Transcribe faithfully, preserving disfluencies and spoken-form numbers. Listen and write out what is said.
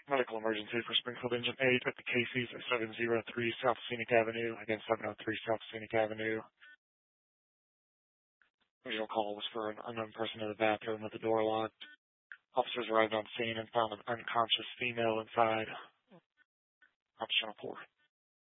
Medical emergency for Springfield Engine eight at the Casey's at seven oh three South Scenic Avenue. Again, seven oh three South Scenic Avenue. Original call was for an unknown person in the bathroom with the door locked. Officers arrived on scene and found an unconscious female inside. Ops Channel four.